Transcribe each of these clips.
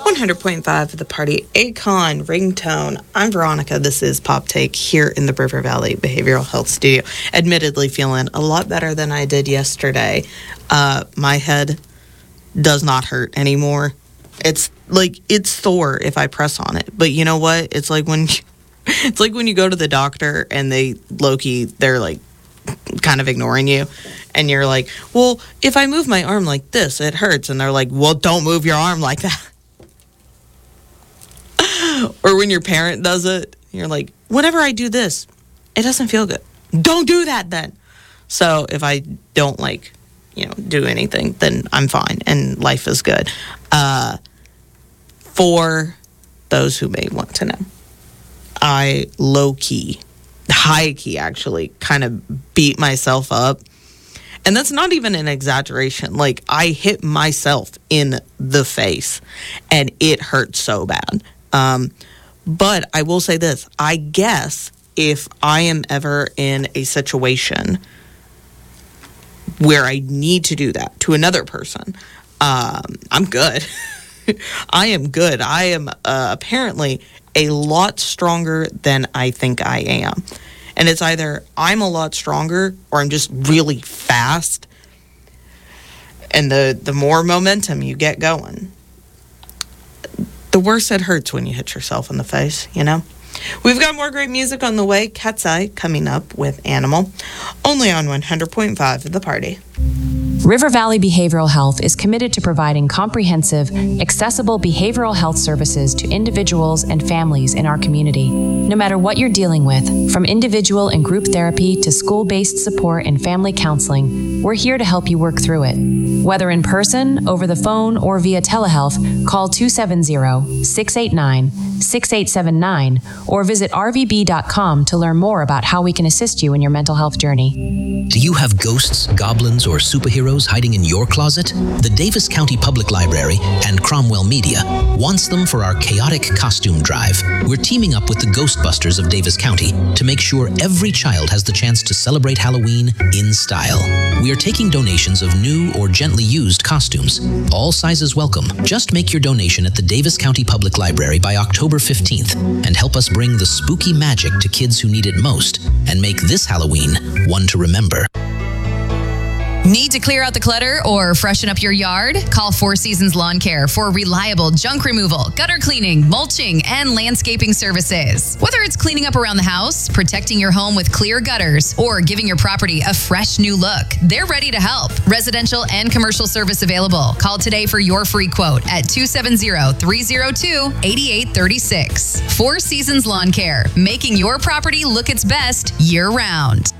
100.5 of the Party, Akon, Ringtone. I'm Veronica. This is Pop Take here in the River Valley Behavioral Health Studio. Admittedly feeling a lot better than I did yesterday. My head does not hurt anymore. It's Thor if I press on it. But you know what? It's like when you go to the doctor and they're like kind of ignoring you. And you're like, well, if I move my arm like this, it hurts. And they're like, well, don't move your arm like that. Or when your parent does it, you're like, whenever I do this, it doesn't feel good. Don't do that then. So if I don't do anything, then I'm fine and life is good. For those who may want to know, I high-key actually kind of beat myself up. And that's not even an exaggeration. Like, I hit myself in the face and it hurt so bad. But I will say this. I guess if I am ever in a situation where I need to do that to another person, I'm good. I am good. I am apparently a lot stronger than I think I am. And it's either I'm a lot stronger or I'm just really fast. And the more momentum you get going, the worse it hurts when you hit yourself in the face, you know? We've got more great music on the way. Cat's Eye coming up with Animal. Only on 100.5 of the Party. River Valley Behavioral Health is committed to providing comprehensive, accessible behavioral health services to individuals and families in our community. No matter what you're dealing with, from individual and group therapy to school-based support and family counseling, we're here to help you work through it. Whether in person, over the phone, or via telehealth, call 270-689-6879 or visit rvb.com to learn more about how we can assist you in your mental health journey. Do you have ghosts, goblins, or superheroes hiding in your closet? The Davis County Public Library and Cromwell Media wants them for our chaotic costume drive. We're teaming up with the Ghostbusters of Davis County to make sure every child has the chance to celebrate Halloween in style. We are taking donations of new or gently used costumes. All sizes welcome. Just make your donation at the Davis County Public Library by October 15th and help us bring the spooky magic to kids who need it most and make this Halloween one to remember. Need to clear out the clutter or freshen up your yard? Call Four Seasons Lawn Care for reliable junk removal, gutter cleaning, mulching, and landscaping services. Whether it's cleaning up around the house, protecting your home with clear gutters, or giving your property a fresh new look, they're ready to help. Residential and commercial service available. Call today for your free quote at 270-302-8836. Four Seasons Lawn Care, making your property look its best year-round.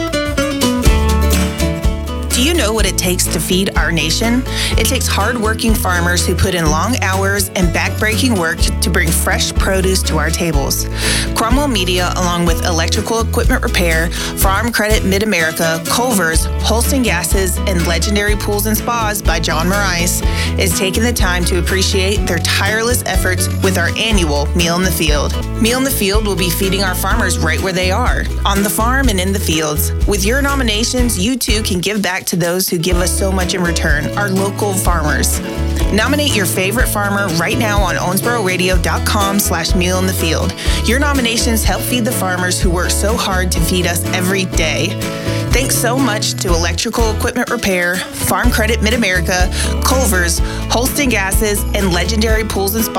Do you know what it takes to feed our nation? It takes hard-working farmers who put in long hours and back-breaking work to bring fresh produce to our tables. Cromwell Media, along with Electrical Equipment Repair, Farm Credit Mid-America, Culver's, Holston Gases, and Legendary Pools and Spas by John Morais, is taking the time to appreciate their tireless efforts with our annual Meal in the Field. Meal in the Field will be feeding our farmers right where they are, on the farm and in the fields. With your nominations, you too can give back to those who give us so much in return, our local farmers. Nominate your favorite farmer right now on owensbororadio.com/mealinthefield. Your nominations help feed the farmers who work so hard to feed us every day. Thanks so much to Electrical Equipment Repair, Farm Credit Mid-America, Culver's, Holston Gases, and Legendary Pools and Spas